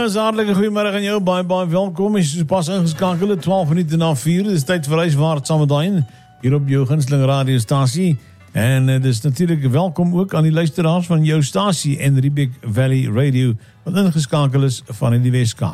Hartelijke goeiemiddag aan jou, baie welkom. Is pas ingeskakel, 12 minute na 4. Dit is tyd vir Reiswaard Samedain hier op jou gunsteling radiostasie. En dis natuurlik welkom ook aan die luisteraars van jou stasie en Riebeek Valley Radio wat ingeskakel is van in die Weskaap.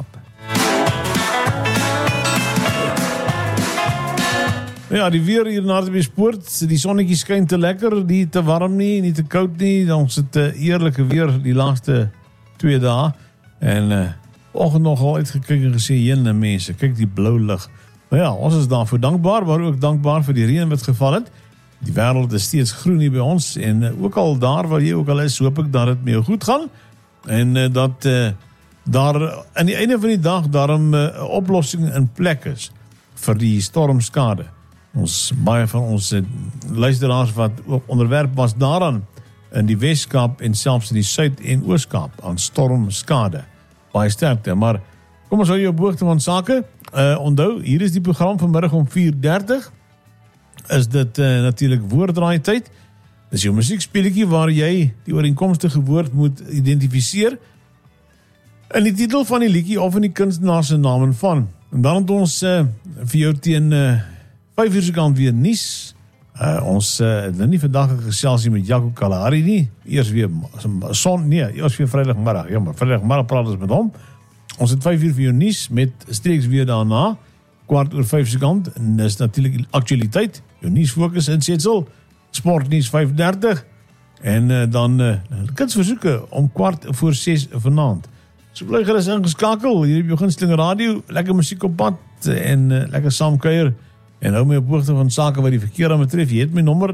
Ja, die weer hier in Hartbeespoort, die sonnetjie skyn te lekker, nie te warm nie te koud nie. Ons het eerlike weer die laaste 2 dae. En oggend nogal uitgekyk en gesê, jene mense, kyk die blou lig. Maar ja, ons is daarvoor dankbaar, maar ook dankbaar vir die reën wat geval het. Die wêreld is steeds groen hier by ons en ook al daar waar jy ook al is, hoop ek dat dit met jou goed gaan en dat daar aan die einde van die dag daarom 'n oplossing in plek is vir die stormskade. Baie van ons luisteraars wat ook onderwerp was daaraan in die Weskaap en selfs in die Suid- en Ooskaap aan stormskade. Baie sterkte, maar kom ons hou jou op hoogte van sake. Onthou, hier is die program vanmiddag om 4:30. Is dit natuurlik woorddraai tyd. Dis jou musiekspeletjie waar jy die ooreenkomstige woord moet identifiseer in die titel van die liedjie of in die kunstenaar se naam en van. En dan het ons vir jou teen 5 uur se kant weer nuus. Ons nou nie vandag geselsie met Jaco Kalahari nie. Eers weer Vrydagmiddag. Ja, maar Vrydagmiddag praat ons met hom. Ons het 5 uur vir jou nuus met streeks weer daarna. 4:15 se kant. En dis natuurlik aktualiteit. Jou nuus fokus insetsel. Sportnuus 5:30. En dan kunsversoeke om 6:15 vanaand. So bly gerus ingeskakel hier op jou gunsteling radio. Lekker musiek op pad en lekker saamkuier. En hou my op hoogte van sake wat die verkeer aan betref. Jy het my nommer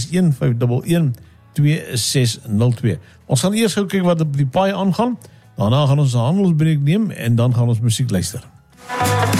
061-511-2602. Ons gaan eers gou kyk wat op die paai aangaan. Daarna gaan ons 'n handelsbreek neem en dan gaan ons musiek luister.